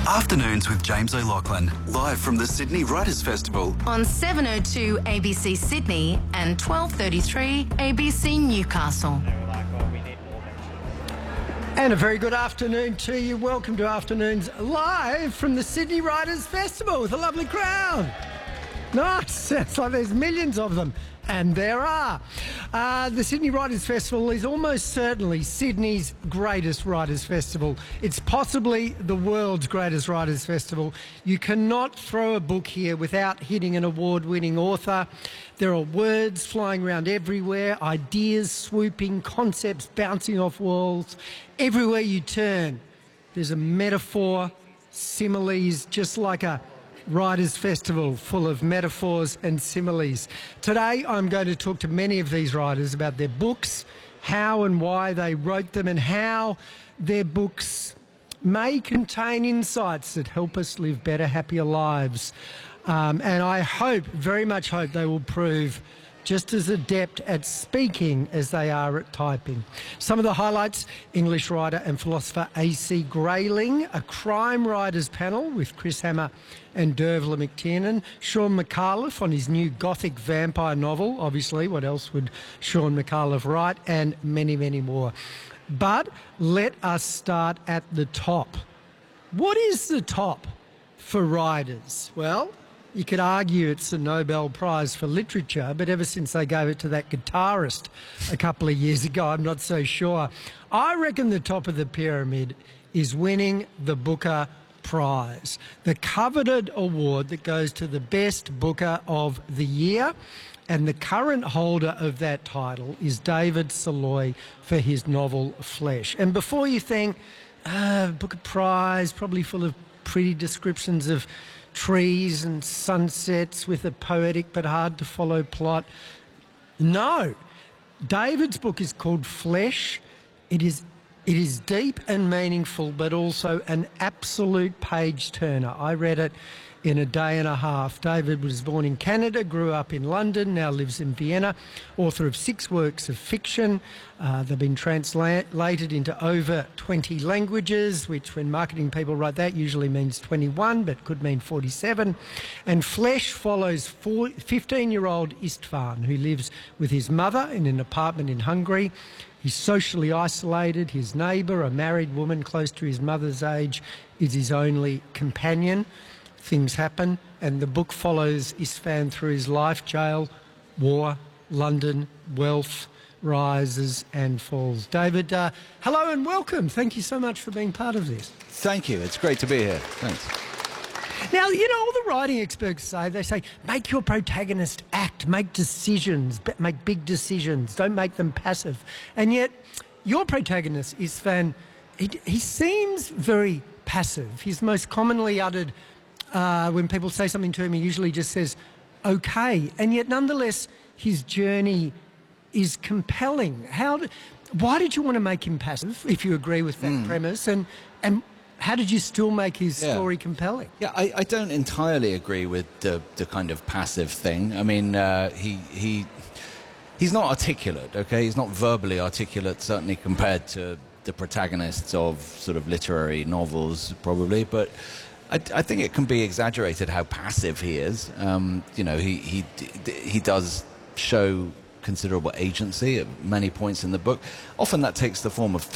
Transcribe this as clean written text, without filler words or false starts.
Afternoons with James O'Loughlin, live from the Sydney Writers' Festival. On 7:02 ABC Sydney and 12:33 ABC Newcastle. And a very good afternoon to you. Welcome to Afternoons live from the Sydney Writers' Festival with a lovely crowd. Nice. It's like there's millions of them. And there are. The Sydney Writers' Festival is almost certainly Sydney's greatest writers' festival. It's possibly the world's greatest writers' festival. You cannot throw a book here without hitting an award-winning author. There are words flying around everywhere, ideas swooping, concepts bouncing off walls. Everywhere you turn, there's a metaphor, similes, just like a Writers' Festival full of metaphors and similes. Today I'm going to talk to many of these writers about their books, how and why they wrote them, and how their books may contain insights that help us live better, happier lives. And I hope, very much hope, they will prove just as adept at speaking as they are at typing. Some of the highlights: English writer and philosopher A.C. Grayling, a crime writers panel with Chris Hammer and Dervla McTiernan, Sean McAuliffe on his new gothic vampire novel, obviously, what else would Sean McAuliffe write, and many, many more. But let us start at the top. What is the top for writers? Well, you could argue it's the Nobel Prize for Literature, but ever since they gave it to that guitarist a couple of years ago, I'm not so sure. I reckon the top of the pyramid is winning the Booker Prize, the coveted award that goes to the best Booker of the year. And the current holder of that title is David Saloy for his novel Flesh. And before you think, Booker Prize, probably full of pretty descriptions of trees and sunsets with a poetic but hard to follow plot. No, David's book is called Flesh. It is deep and meaningful, but also an absolute page turner. I read it in a day and a half. David was born in Canada, grew up in London, now lives in Vienna, author of 6 works of fiction. They've been translated into over 20 languages, which when marketing people write that usually means 21, but could mean 47. And Flesh follows 15-year-old Istvan, who lives with his mother in an apartment in Hungary. He's socially isolated. His neighbour, a married woman close to his mother's age, is his only companion. Things happen, and the book follows Istvan through his life: jail, war, London, wealth, rises and falls. David, hello and welcome. Thank you so much for being part of this. Thank you. It's great to be here. Thanks. Now, you know, all the writing experts say, make your protagonist act, make decisions, make big decisions, don't make them passive. And yet, your protagonist, Istvan, he seems very passive. He's most commonly uttered, when people say something to him, he usually just says, okay. And yet, nonetheless, his journey is compelling. Why did you want to make him passive, if you agree with that premise? And how did you still make his story compelling? Yeah, I don't entirely agree with the kind of passive thing. I mean, he's not articulate, okay? He's not verbally articulate, certainly compared to the protagonists of sort of literary novels, probably. But I think it can be exaggerated how passive he is. You know, he does show considerable agency at many points in the book. Often that takes the form of